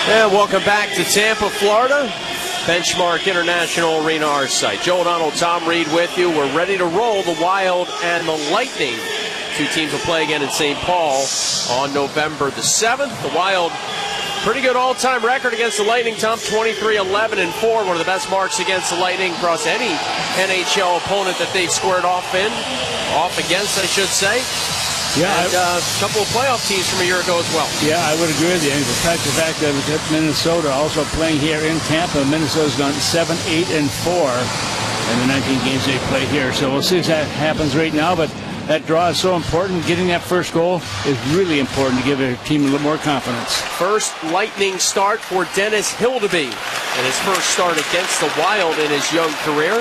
And welcome back to Tampa, Florida. Benchmark International Arena, our site. Joe O'Donnell, Tom Reed with you. We're ready to roll. The Wild and the Lightning. Two teams will play again in St. Paul on November the 7th. The Wild, pretty good all-time record against the Lightning, Tom. 23-11-4. One of the best marks against the Lightning across any NHL opponent that they've squared off against, I should say. Yeah, and a couple of playoff teams from a year ago as well. Yeah, I would agree with you. The fact that Minnesota also playing here in Tampa, Minnesota's gone 7-8-4 in the 19 games they play here. So we'll see if that happens right now. But that draw is so important. Getting that first goal is really important to give their team a little more confidence. First Lightning start for Dennis Hildeby in his first start against the Wild in his young career.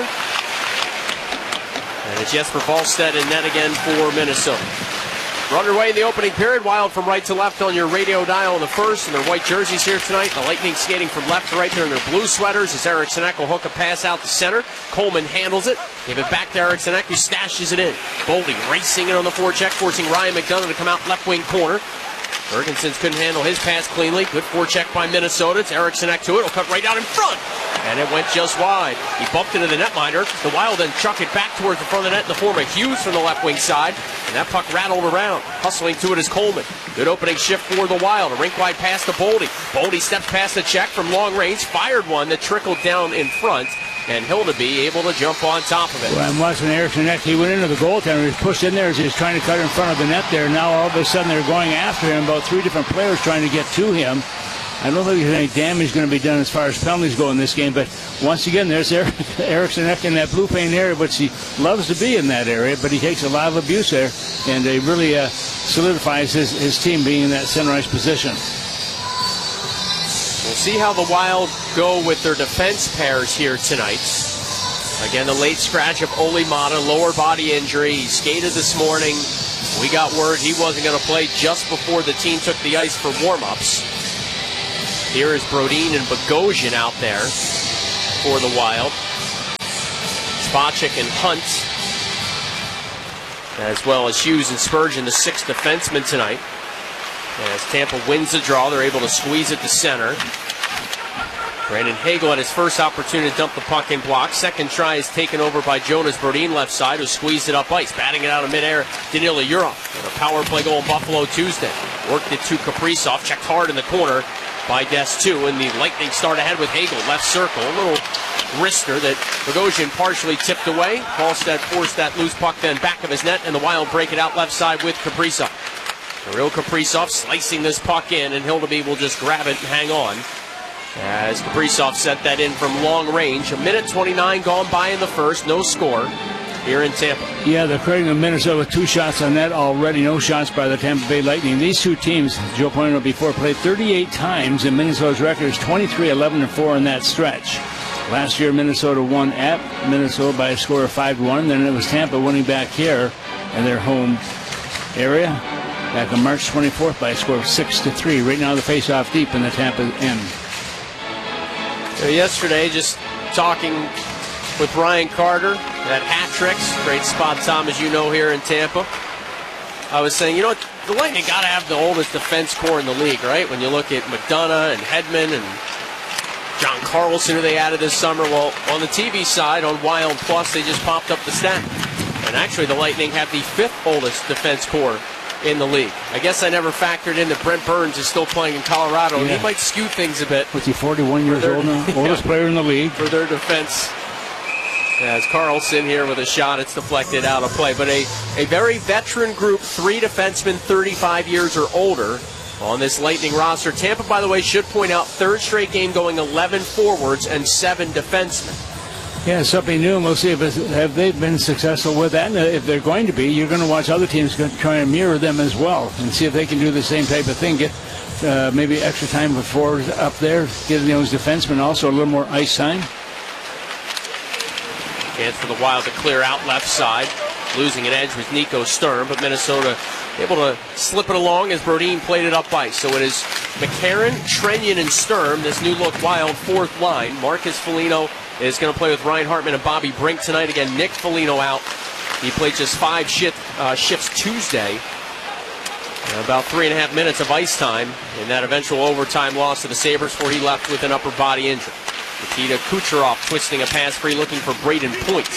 And it's Jesper Wallstedt in net again for Minnesota. We're underway in the opening period. Wild from right to left on your radio dial in the first, in their white jerseys here tonight. The Lightning skating from left to right there in their blue sweaters as Eriksson Ek will hook a pass out to center. Coleman handles it. Give it back to Eriksson Ek, who stashes it in. Boldy racing it on the forecheck, forcing Ryan McDonough to come out left wing corner. Ferguson's couldn't handle his pass cleanly. Good forecheck by Minnesota. It's Eriksson Ek to it. It'll cut right out in front. And it went just wide. He bumped into the netminder. The Wild then chuck it back towards the front of the net in the form of Hughes from the left wing side. And that puck rattled around. Hustling to it is Coleman. Good opening shift for the Wild. A rink-wide pass to Boldy. Boldy steps past the check from long range. Fired one that trickled down in front. And Hildeby able to jump on top of it. Well, I'm watching Eriksson Ek. He went into the goaltender. He was pushed in there as he was trying to cut in front of the net there. Now all of a sudden they're going after him. About three different players trying to get to him. I don't think there's any damage going to be done as far as penalties go in this game. But once again, there's Eriksson Ek in that blue paint area, which he loves to be in that area. But he takes a lot of abuse there. And he really solidifies his team being in that center ice position. We'll see how the Wild go with their defense pairs here tonight. Again, the late scratch of Olli Maatta, lower body injury. He skated this morning. We got word he wasn't going to play just before the team took the ice for warm-ups. Here is Brodin and Bogosian out there for the Wild. Spacek and Hunt, as well as Hughes and Spurgeon, the sixth defenseman tonight. As Tampa wins the draw, they're able to squeeze it to center. Brandon Hagel had his first opportunity to dump the puck in block. Second try is taken over by Jonas Brodin, left side, who squeezed it up ice. Batting it out of midair, Danila Yurov with a power play goal in Buffalo Tuesday. Worked it to Kaprizov, checked hard in the corner by Des2, and the Lightning start ahead with Hagel, left circle. A little wrister that Bogosian partially tipped away. Wallstedt forced that loose puck then back of his net, and the Wild break it out left side with Kaprizov. Kirill Kaprizov slicing this puck in, and Hildeby will just grab it and hang on. As Kaprizov sent that in from long range. 1:29 gone by in the first, no score here in Tampa. Yeah, they're creating Minnesota with 2 shots on net already, no shots by the Tampa Bay Lightning. These two teams, Joe pointed out before, played 38 times, and Minnesota's record is 23-11-4 in that stretch. Last year, Minnesota won at Minnesota by a score of 5-1. Then it was Tampa winning back here in their home area back on March 24th by a score of 6-3. Right now, the face-off deep in the Tampa end. Yesterday, just talking with Ryan Carter at Hat Tricks, great spot, Tom, as you know, here in Tampa. I was saying, you know what, the Lightning got to have the oldest defense core in the league, right? When you look at McDonough and Hedman and John Carlson, who they added this summer. Well, on the TV side, on Wild Plus, they just popped up the stat. And actually, the Lightning have the 5th oldest defense core in the league. I guess I never factored in that Brent Burns is still playing in Colorado, and he might skew things a bit. What's he, 41 years old now? Oldest player in the league. For their defense. As Carlson here with a shot, it's deflected out of play. But a very veteran group, 3 defensemen 35 years or older on this Lightning roster. Tampa, by the way, should point out, 3rd straight game going 11 forwards and 7 defensemen. Yeah, something new, and we'll see have they been successful with that. And if they're going to be, you're going to watch other teams try and mirror them as well and see if they can do the same type of thing. Get maybe extra time with forwards up there, giving those defensemen also a little more ice time. Chance for the Wild to clear out left side. Losing an edge with Nico Sturm, but Minnesota able to slip it along as Brodin played it up ice. So it is McCarron, Trenyon, and Sturm, this new look Wild 4th line. Marcus Foligno is going to play with Ryan Hartman and Bobby Brink tonight. Again, Nick Foligno out. He played just 5 shifts Tuesday About 3.5 minutes of ice time in that eventual overtime loss to the Sabres, before he left with an upper body injury. Nikita Kucherov twisting a pass free, looking for Braden Point.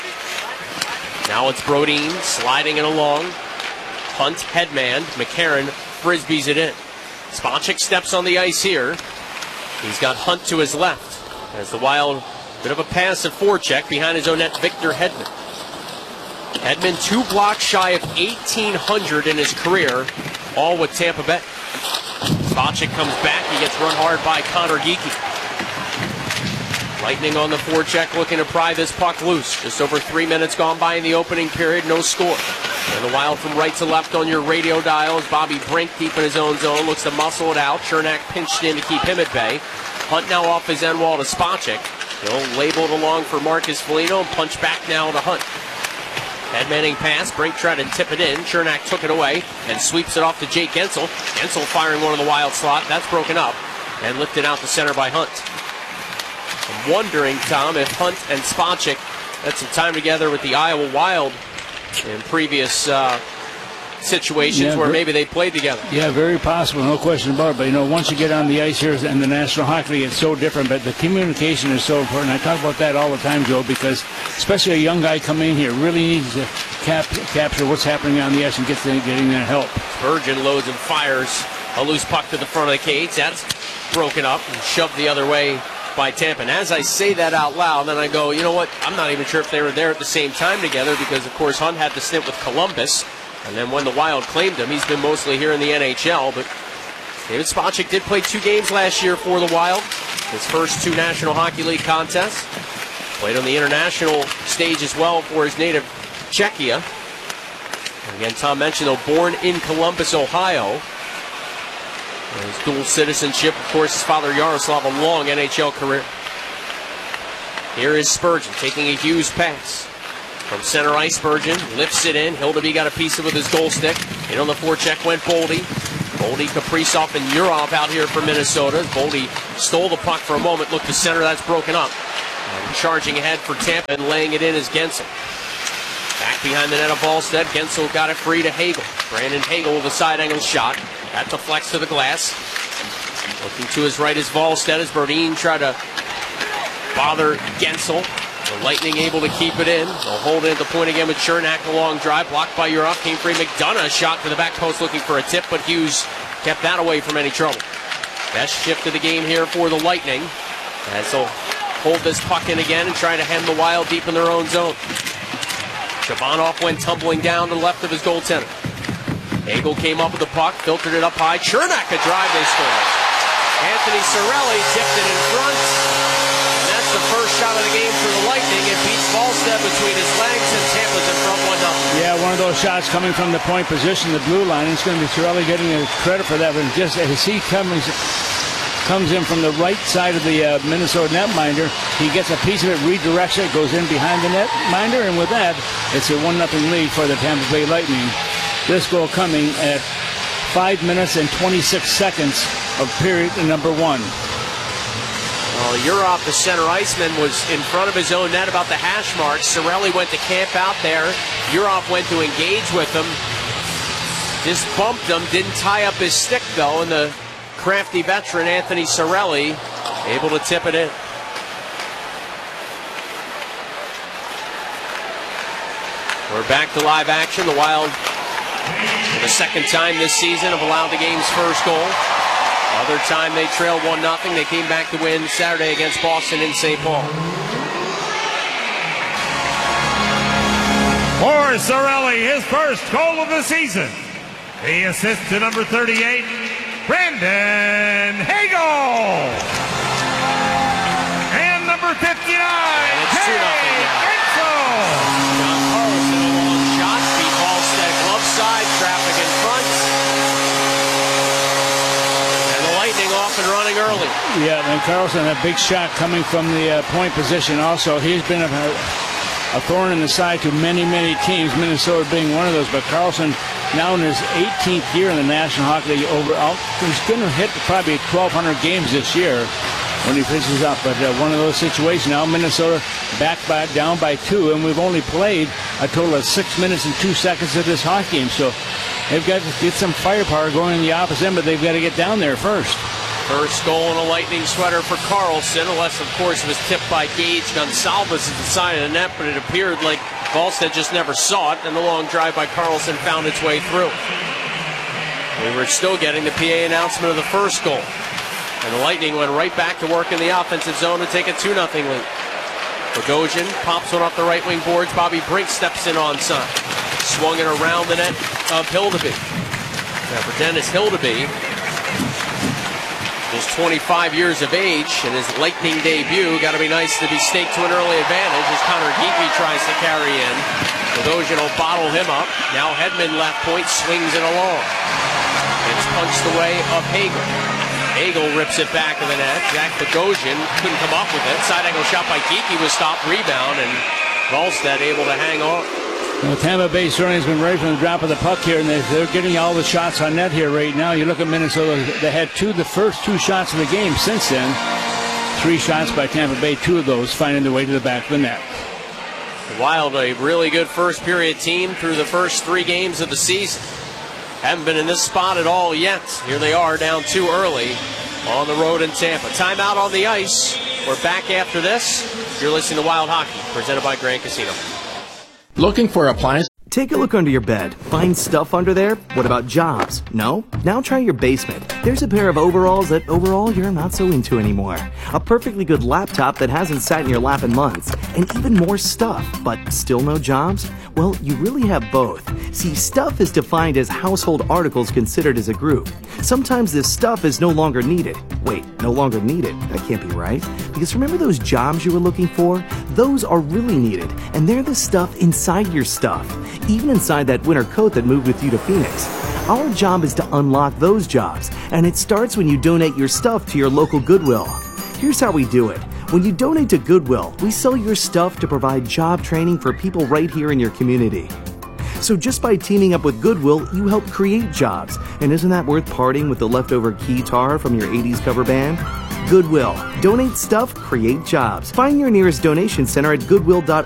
Now it's Brodin sliding it along. Hunt headman. McCarron frisbees it in. Spacek steps on the ice here. He's got Hunt to his left. As the Wild, bit of a passive forecheck behind his own net, Victor Hedman. Hedman 2 blocks shy of 1,800 in his career, all with Tampa Bay. Spacek comes back. He gets run hard by Connor Geekie. Lightning on the forecheck, looking to pry this puck loose. Just over 3 minutes gone by in the opening period, no score. And the Wild from right to left on your radio dial as Bobby Brink deep in his own zone looks to muscle it out. Chernak pinched in to keep him at bay. Hunt now off his end wall to Spacek. He'll label it along for Marcus Foligno and punch back now to Hunt. Headmanning pass, Brink tried to tip it in. Chernak took it away and sweeps it off to Jake Gensel. Gensel firing one of the Wild slot. That's broken up and lifted out to center by Hunt. I'm wondering, Tom, if Hunt and Spacek had some time together with the Iowa Wild in previous situations where maybe they played together. Yeah, very possible, no question about it. But, once you get on the ice here in the National Hockey League, it's so different. But the communication is so important. I talk about that all the time, Joe, because especially a young guy coming in here really needs to capture what's happening on the ice and getting that help. Spurgeon loads and fires a loose puck to the front of the cage. That's broken up and shoved the other way by Tampa. And as I say that out loud, then I go, you know what? I'm not even sure if they were there at the same time together because, of course, Hunt had to stint with Columbus. And then when the Wild claimed him, he's been mostly here in the NHL. But David Spacek did play 2 games last year for the Wild. His first 2 National Hockey League contests. Played on the international stage as well for his native Czechia. And again, Tom mentioned, though, born in Columbus, Ohio. His dual citizenship, of course, his father Yaroslav, a long NHL career. Here is Spurgeon taking a Hughes pass. From center ice, Spurgeon lifts it in. Hildeby got a piece of it with his goal stick. In on the forecheck went Boldy. Boldy, Kaprizov, and Urov out here for Minnesota. Boldy stole the puck for a moment, looked to center, that's broken up. And charging ahead for Tampa and laying it in is Gensel. Back behind the net of Volstead. Gensel got it free to Hagel. Brandon Hagel with a side angle shot. That deflects to the glass. Looking to his right is Volstead as Brodin tried to bother Gensel. The Lightning able to keep it in. They'll hold it at the point again with Chernak. A long drive blocked by Urov. Came free. McDonough shot to the back post looking for a tip, but Hughes kept that away from any trouble. Best shift of the game here for the Lightning as they'll hold this puck in again and try to hem the Wild deep in their own zone. Shabanov went tumbling down to the left of his goaltender. Hagel came up with the puck, filtered it up high. Chernak a drive, they score. Anthony Cirelli tipped it in front. And that's the first shot of the game for the Lightning. It beats Volstead between his legs, and Tampa's in front 1-0. Yeah, one of those shots coming from the point position, the blue line. It's going to be Cirelli getting credit for that. But just as he comes in from the right side of the Minnesota netminder, he gets a piece of it, redirects it, goes in behind the netminder, and with that, it's a 1-0 lead for the Tampa Bay Lightning. This goal coming at 5 minutes and 26 seconds of period number 1. Well, Urov, the center iceman, was in front of his own net about the hash mark. Cirelli went to camp out there. Urov went to engage with him. Just bumped him, didn't tie up his stick, though, and the crafty veteran Anthony Cirelli able to tip it in. We're back to live action. The Wild, for the second time this season, have allowed the game's first goal. Other time they trailed 1-0. They came back to win Saturday against Boston in St. Paul. For Cirelli, his first goal of the season. The assist to number 38, Brandon Hagel. And number 59, Jake Gensel. John Carlson, a long shot, beat Volstead glove side, traffic in front. And the Lightning off and running early. Yeah, and Carlson, a big shot coming from the point position also. He's been a thorn in the side to many, many teams, Minnesota being one of those. But Carlson, now in his 18th year in the National Hockey League, he's going to hit probably 1,200 games this year when he finishes up. But one of those situations, now Minnesota down by 2, and we've only played a total of 6 minutes and 2 seconds of this hockey game. So they've got to get some firepower going in the opposite end, but they've got to get down there first. First goal in a Lightning sweater for Carlson, unless, of course, it was tipped by Gage Gonsalves at the side of the net, but it appeared like Volstead just never saw it, and the long drive by Carlson found its way through. We were still getting the PA announcement of the first goal, and the Lightning went right back to work in the offensive zone to take a 2-0 lead. Bogosian pops one off the right wing boards. Bobby Brink steps in onside. Swung it around the net of Hildeby. Now for Dennis Hildeby, just 25 years of age, and his Lightning debut. Got to be nice to be staked to an early advantage as Connor Geeky tries to carry in. Bogosian will bottle him up. Now Hedman left point, swings it along. It's punched away of Hagel. Hagel rips it back of the net. Zach Bogosian couldn't come up with it. Side angle shot by Geeky was stopped, rebound, and Volstead able to hang on. Well, Tampa Bay certainly has been ready from the drop of the puck here, and they're getting all the shots on net here right now. You look at Minnesota, they had the first 2 shots of the game. Since then, 3 shots by Tampa Bay, 2 of those finding their way to the back of the net. Wild, a really good first period team through the first 3 games of the season. Haven't been in this spot at all yet. Here they are down 2 early on the road in Tampa. Timeout on the ice. We're back after this. You're listening to Wild Hockey, presented by Grand Casino. Looking for appliances? Take a look under your bed. Find stuff under there? What about jobs? No? Now try your basement. There's a pair of overalls that overall you're not so into anymore. A perfectly good laptop that hasn't sat in your lap in months. And even more stuff, but still no jobs? Well, you really have both. See, stuff is defined as household articles considered as a group. Sometimes this stuff is no longer needed. Wait, no longer needed? That can't be right. Because remember those jobs you were looking for? Those are really needed, and they're the stuff inside your stuff. Even inside that winter coat that moved with you to Phoenix. Our job is to unlock those jobs, and it starts when you donate your stuff to your local Goodwill. Here's how we do it. When you donate to Goodwill, we sell your stuff to provide job training for people right here in your community. So just by teaming up with Goodwill, you help create jobs. And isn't that worth parting with the leftover guitar from your 80s cover band? Goodwill. Donate stuff, create jobs. Find your nearest donation center at goodwill.org.